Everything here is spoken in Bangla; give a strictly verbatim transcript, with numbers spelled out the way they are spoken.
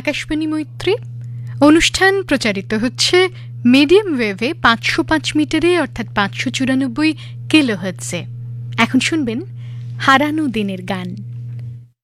আকাশবাণী মৈত্রী। অনুষ্ঠান প্রচারিত হচ্ছে মিডিয়াম ওয়েভে পাঁচশো পাঁচ মিটারে অর্থাৎ পাঁচশো চুরানব্বই কিলোহার্টজে। এখন শুনবেন হারানো দিনের গান।